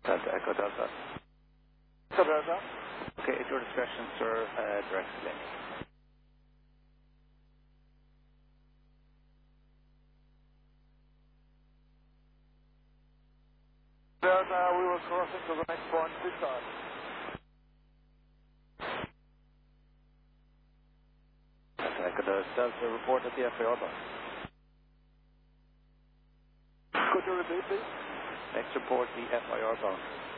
Delta Echo Delta. Delta. Okay, at your discretion, sir, direct landing. Delta, we will cross into the next point, this time. Delta Echo Delta, report at the FAR box. Could you repeat, please? Next report, the FIR box.